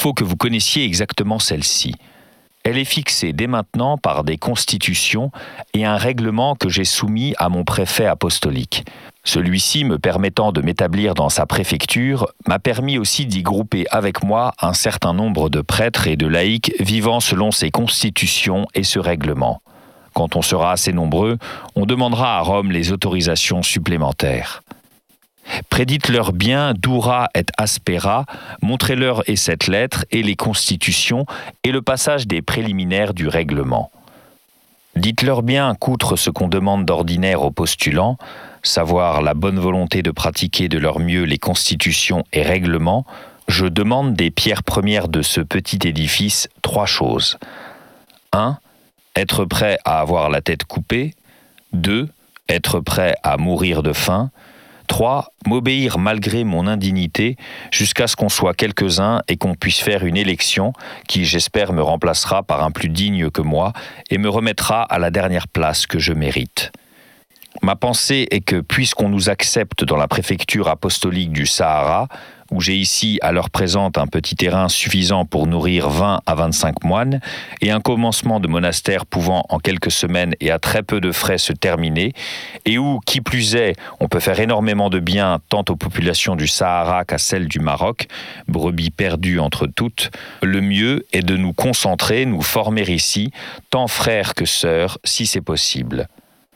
faut que vous connaissiez exactement celle-ci. Elle est fixée dès maintenant par des constitutions et un règlement que j'ai soumis à mon préfet apostolique. Celui-ci, me permettant de m'établir dans sa préfecture, m'a permis aussi d'y grouper avec moi un certain nombre de prêtres et de laïcs vivant selon ces constitutions et ce règlement. Quand on sera assez nombreux, on demandera à Rome les autorisations supplémentaires. Prédites-leur bien dura et aspera, montrez-leur et cette lettre et les constitutions et le passage des préliminaires du règlement. Dites-leur bien qu'outre ce qu'on demande d'ordinaire aux postulants, savoir la bonne volonté de pratiquer de leur mieux les constitutions et règlements, je demande des pierres premières de ce petit édifice 3 choses. 1. Être prêt à avoir la tête coupée. 2. Être prêt à mourir de faim. 3. M'obéir malgré mon indignité jusqu'à ce qu'on soit quelques-uns et qu'on puisse faire une élection qui, j'espère, me remplacera par un plus digne que moi et me remettra à la dernière place que je mérite. Ma pensée est que, puisqu'on nous accepte dans la préfecture apostolique du Sahara, où j'ai ici à l'heure présente un petit terrain suffisant pour nourrir 20 à 25 moines, et un commencement de monastère pouvant en quelques semaines et à très peu de frais se terminer, et où, qui plus est, on peut faire énormément de bien tant aux populations du Sahara qu'à celles du Maroc, brebis perdues entre toutes, le mieux est de nous concentrer, nous former ici, tant frères que sœurs, si c'est possible.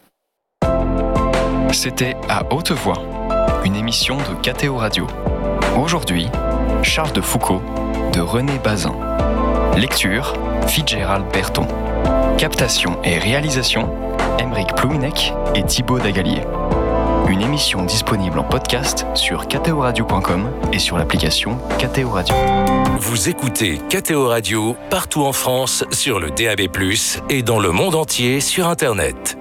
C'était À Haute Voix, une émission de KTO Radio. Aujourd'hui, Charles de Foucauld de René Bazin. Lecture, Fitzgerald Berton. Captation et réalisation, Aymeric Plouinec et Thibaut Dagalier. Une émission disponible en podcast sur ktoradio.com et sur l'application KTO Radio. Vous écoutez KTO Radio partout en France sur le DAB+, et dans le monde entier sur Internet.